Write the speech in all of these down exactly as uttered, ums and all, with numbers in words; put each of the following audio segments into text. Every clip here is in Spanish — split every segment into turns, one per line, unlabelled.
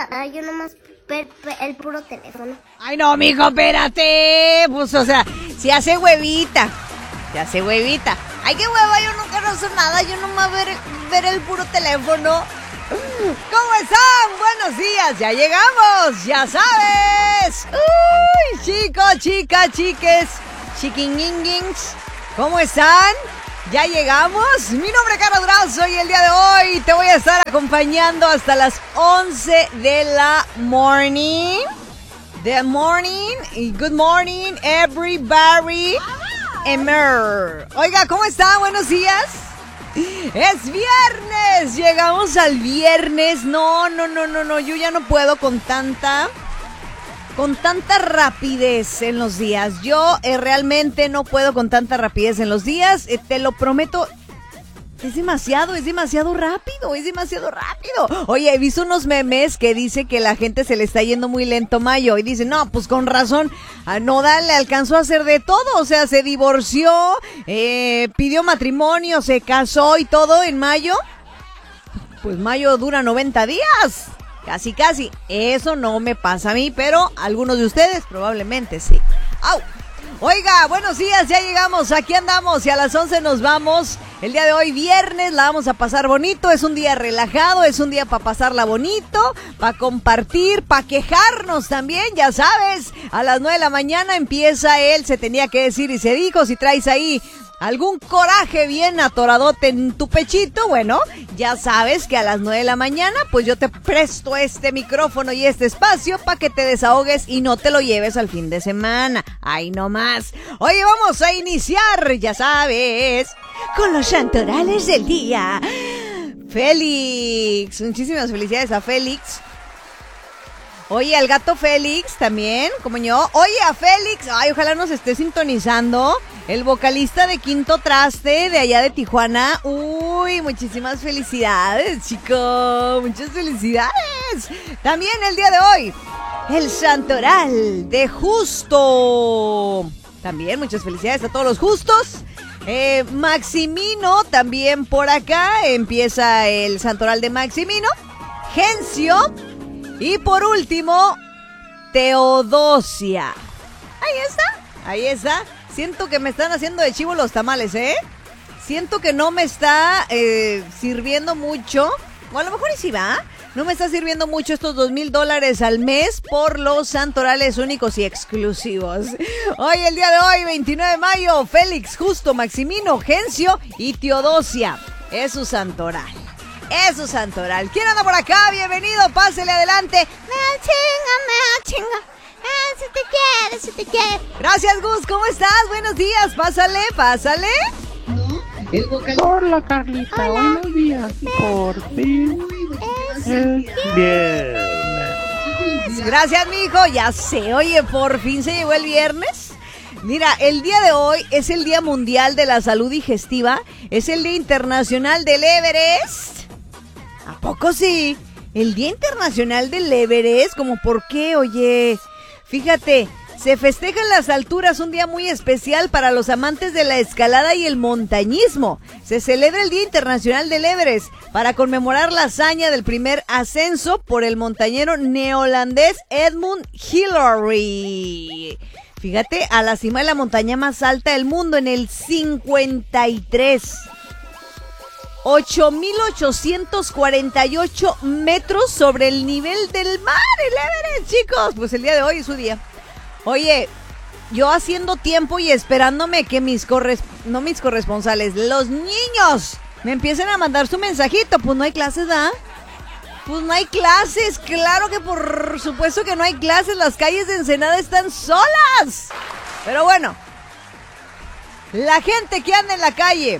nada, yo nomás per, per, el puro teléfono.
Ay, no, mijo, espérate. Pues, o sea, si hace huevita. Si hace huevita. Ay, qué hueva, yo no quiero hacer nada. Yo nomás ver, ver el puro teléfono. ¿Cómo están? Buenos días, ya llegamos, ya sabes. Uy, chicos, chicas, chiques, chiquininguins, ¿cómo están? Ya llegamos. Mi nombre es Carla Durazo y el día de hoy te voy a estar acompañando hasta las once de la morning. The morning y good morning everybody. Emer. Oiga, ¿cómo están? Buenos días. Es viernes, llegamos al viernes. No, no, no, no, no, yo ya no puedo con tanta, con tanta rapidez en los días. Yo eh, realmente no puedo con tanta rapidez en los días, eh, te lo prometo. Es demasiado, es demasiado rápido, es demasiado rápido. Oye, he visto unos memes que dice que la gente se le está yendo muy lento mayo. Y dice, no, pues con razón, a Nodal le alcanzó a hacer de todo. O sea, se divorció, eh, pidió matrimonio, se casó y todo en mayo. Pues mayo dura noventa días. Casi, casi. Eso no me pasa a mí, pero algunos de ustedes probablemente sí. ¡Au! Oiga, buenos días, ya llegamos, aquí andamos y a las once nos vamos. El día de hoy, viernes, la vamos a pasar bonito, es un día relajado, es un día para pasarla bonito, para compartir, para quejarnos también, ya sabes. A las nueve de la mañana empieza el Se Tenía Que Decir y Se Dijo. Si traes ahí algún coraje bien atoradote en tu pechito, bueno, ya sabes que a las nueve de la mañana, pues yo te presto este micrófono y este espacio para que te desahogues y no te lo lleves al fin de semana. Ahí nomás. Oye, vamos a iniciar, ya sabes, con los santorales del día. Félix, muchísimas felicidades a Félix. Oye, al gato Félix también, como yo. Oye, a Félix, ay, ojalá nos esté sintonizando. El vocalista de Quinto Traste, de allá de Tijuana. Uy, muchísimas felicidades, chicos. Muchas felicidades. También el día de hoy, el santoral de Justo. También muchas felicidades a todos los justos. Eh, Maximino, también por acá. Empieza el santoral de Maximino. Gencio. Y por último, Teodosia. Ahí está, ahí está. Siento que me están haciendo de chivo los tamales, ¿eh? Siento que no me está eh, sirviendo mucho. O a lo mejor y sí va. No me está sirviendo mucho estos dos mil dólares al mes por los santorales únicos y exclusivos. Hoy, el día de hoy, veintinueve de mayo, Félix, Justo, Maximino, Gencio y Teodosia. Es su santoral. Es su santoral. ¿Quién anda por acá? Bienvenido, pásele adelante. Me chinga, me chinga. Eh, si te quiere, si te quiere. Gracias, Gus, ¿cómo estás? Buenos días, pásale, pásale.
El vocal... Hola, Carlita, hola. Buenos días. Por fin es, es viernes.
Gracias, mijo, ya sé. Oye, por fin se llegó el viernes. Mira, el día de hoy es el Día Mundial de la Salud Digestiva. Es el Día Internacional del Everest. ¿A poco sí? El Día Internacional del Everest, ¿cómo por qué? Oye, fíjate, se festeja en las alturas, un día muy especial para los amantes de la escalada y el montañismo. Se celebra el Día Internacional del Everest para conmemorar la hazaña del primer ascenso por el montañero neozelandés Edmund Hillary. Fíjate, a la cima de la montaña más alta del mundo en el cincuenta y tres. ocho mil ochocientos cuarenta y ocho metros sobre el nivel del mar, el Everest, chicos. Pues el día de hoy es su día. Oye, yo haciendo tiempo y esperándome que mis corres... no mis corresponsales, los niños me empiecen a mandar su mensajito. Pues no hay clases, ¿ah? Pues no hay clases, claro que por supuesto que no hay clases. Las calles de Ensenada están solas. Pero bueno, la gente que anda en la calle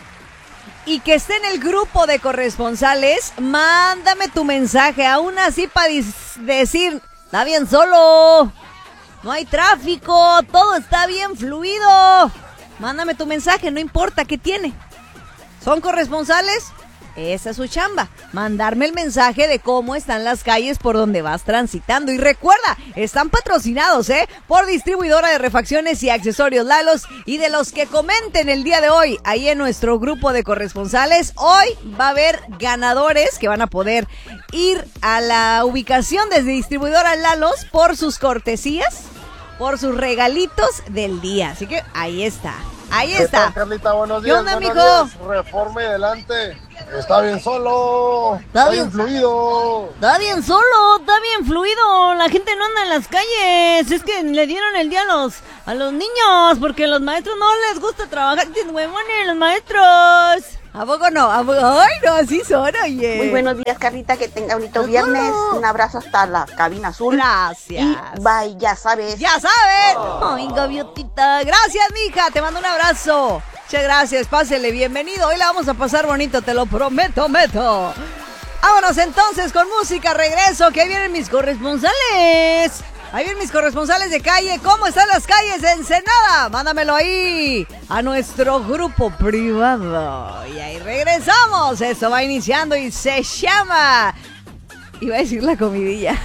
y que esté en el grupo de corresponsales, mándame tu mensaje, aún así para decir, está bien solo, no hay tráfico, todo está bien fluido. Mándame tu mensaje, no importa qué tiene. ¿Son corresponsales? Esa es su chamba, mandarme el mensaje de cómo están las calles por donde vas transitando. Y recuerda, están patrocinados, ¿eh? Por distribuidora de refacciones y accesorios Lalos. Y de los que comenten el día de hoy, ahí en nuestro grupo de corresponsales, hoy va a haber ganadores que van a poder ir a la ubicación desde distribuidora Lalos por sus cortesías, por sus regalitos del día. Así que ahí está. Ahí
¿Qué
está.
tal, Carlita? Buenos
¿Qué
días.
onda,
buenos
mijo?
días. Reforma y adelante. Está bien solo.
Está
Está
bien.
bien fluido.
Está bien solo, está bien fluido. La gente no anda en las calles. Es que le dieron el día a los, a los niños, porque a los maestros no les gusta trabajar. Tienen huevones los maestros. ¿A poco no? ¿A poco? Ay, no, así son, oye.
Muy buenos días, Carlita, que tenga bonito viernes. Un abrazo hasta la cabina azul.
Gracias.
Y bye, ya sabes.
Ya sabes. Ay, gaviotita. Gracias, mija. Te mando un abrazo. Muchas gracias. Pásele, bienvenido. Hoy la vamos a pasar bonito, te lo prometo, meto. Vámonos entonces con música. Regreso, que ahí vienen mis corresponsales. Ahí vienen mis corresponsales de calle. ¿Cómo están las calles de Ensenada? Mándamelo ahí a nuestro grupo privado. Y ahí regresamos. Esto va iniciando y se llama... Iba a decir la comidilla.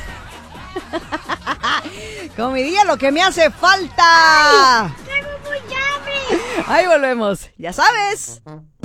Comidilla, lo que me hace falta.
¡Tengo mucha hambre!
Ahí volvemos. Ya sabes.